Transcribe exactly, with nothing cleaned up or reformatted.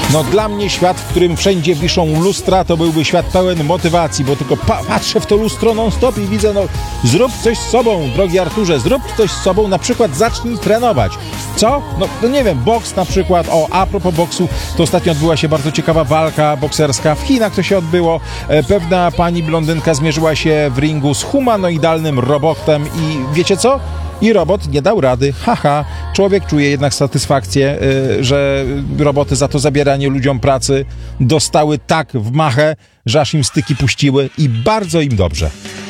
No dla mnie świat, w którym wszędzie wiszą lustra, to byłby świat pełen motywacji, bo tylko pa- patrzę w to lustro non-stop i widzę, no zrób coś z sobą, drogi Arturze, zrób coś z sobą, na przykład zacznij trenować. Co? No, no nie wiem, boks na przykład. O, a propos boksu, to ostatnio odbyła się bardzo ciekawa walka bokserska. W Chinach to się odbyło. E, pewna pani blondynka zmierzyła się w ringu z humanoidalnym robotem i wiecie co? I robot nie dał rady. Haha. Człowiek czuje jednak satysfakcję, y, że roboty za to zabieranie ludziom pracy dostały tak w machę, że aż im styki puściły i bardzo im dobrze.